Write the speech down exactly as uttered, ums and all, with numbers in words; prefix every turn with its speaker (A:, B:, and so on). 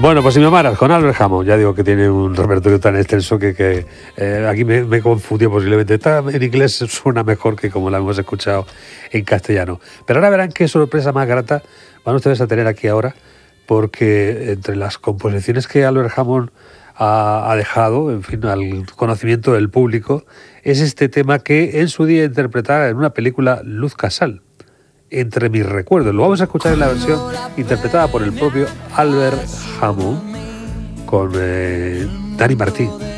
A: Bueno, pues si me amaras, con Albert Hammond, ya digo que tiene un repertorio tan extenso que, que eh, aquí me, me confundió posiblemente. Está, en inglés suena mejor que como la hemos escuchado en castellano. Pero ahora verán qué sorpresa más grata van ustedes a tener aquí ahora, porque entre las composiciones que Albert Hammond ha, ha dejado, en fin, al conocimiento del público, es este tema que en su día interpretara en una película Luz Casal, Entre mis recuerdos. Lo vamos a escuchar en la versión interpretada por el propio Albert Hammond con eh, Dani Martín.